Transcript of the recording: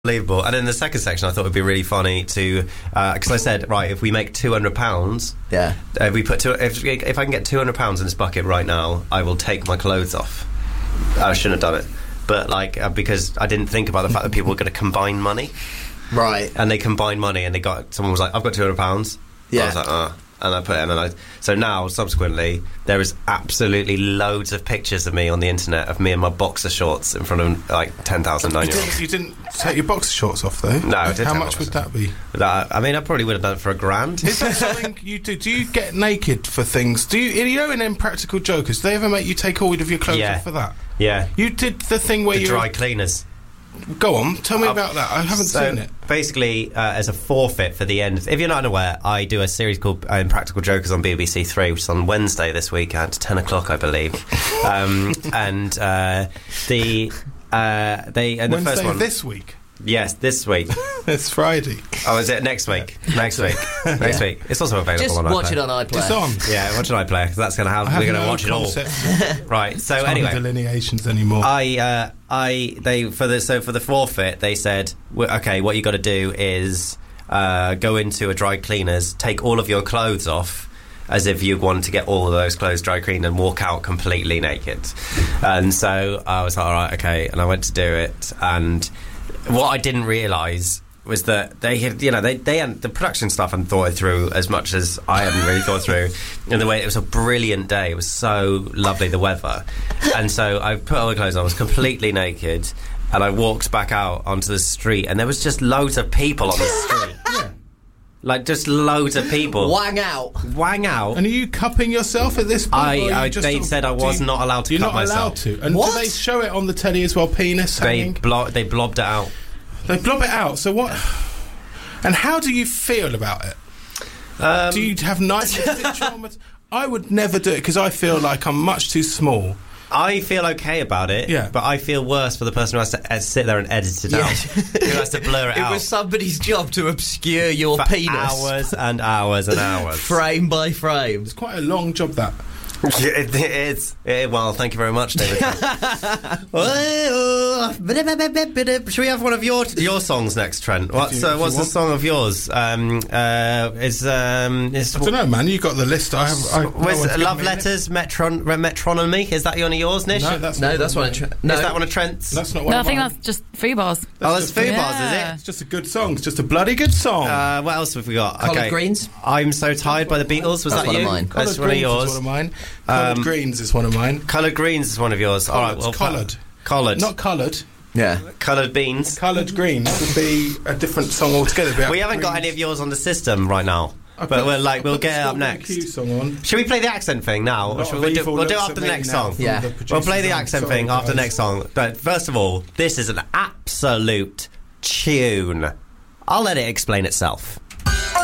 Unbelievable. And in the second section, I thought it would be really funny to, because I said, right, if we make £200, if we put if I can get £200 in this bucket right now, I will take my clothes off. I shouldn't have done it, but because I didn't think about the fact that people were going to combine money, right? And they combined money, and someone was like, "I've got £200." Yeah, I was like, and I put it in, so now subsequently there is absolutely loads of pictures of me on the internet of me in my boxer shorts in front of like 10,000 9-year-olds. You didn't take your boxer shorts off though. No, I did. How much would that be? I mean, I probably would have done it for £1,000. Is that something you do? Do you get naked for things? Do you know in Impractical Jokers, do they ever make you take all of your clothes off for that? Yeah. You did the thing where the dry cleaners. Go on, tell me about that. I haven't seen it. Basically, as a forfeit for the end, if you're not aware, I do a series called Impractical Jokers on BBC Three, which is on Wednesday this week at 10 o'clock, I believe. The first one this week. Yes, this week. It's Friday. Oh, is it next week? Next week. Next week. It's also available just on iPlayer. Just watch it on iPlayer. It's on. Yeah, watch it on iPlayer, because that's going to have... We're going to watch it all. Right, so anyway... delineations anymore. For the forfeit, they said, okay, what you got to do is go into a dry cleaners, take all of your clothes off, as if you wanted to get all of those clothes dry cleaned, and walk out completely naked. And so I was like, all right, okay, and I went to do it, and... What I didn't realise was that they had, the production stuff hadn't thought it through as much as I hadn't really thought through. And the way it was a brilliant day, it was so lovely, the weather. And so I put all the clothes on, I was completely naked, and I walked back out onto the street, and there was just loads of people on the street. Yeah. Like, just loads of people. Wang out. And are you cupping yourself at this point? They said I was not allowed to cup myself. You're not allowed to? And what? Do they show it on the telly as well, penis hanging? They blobbed it out. They blob it out, so what... And how do you feel about it? Do you have narcissistic trauma? I would never do it, because I feel like I'm much too small. I feel okay about it, but I feel worse for the person who has to sit there and edit it out. Who has to blur it out. It was somebody's job to obscure your for penis. Hours and hours and hours. Frame by frame. It's quite a long job, that. It is. Well, thank you very much, David. Should we have one of your songs next, Trent? What's the song of yours? I don't know, man. You got the list. Love Letters, Metronomy. Is that one of yours, Nish? No, that's one of Trent's. Is that one of Trent's? That's not one. No, I think that's just Fubar's. That's Fubar's, is it? It's just a good song. It's just a bloody good song. What else have we got? Coloured Greens. I'm So Tired by the Beatles. Was that one you? of mine. That's one of yours. One of mine. Coloured Greens is one of mine. Coloured Greens is one of yours. All right, well, coloured. Not coloured. Yeah. Coloured Beans. Coloured Greens would be a different song altogether. We haven't got any of yours on the system right now. But we'll get it up next. Song on. Should we play the accent thing now? Or we'll do it after the next song. Yeah. We'll play the accent thing after the next song. But first of all, this is an absolute tune. I'll let it explain itself.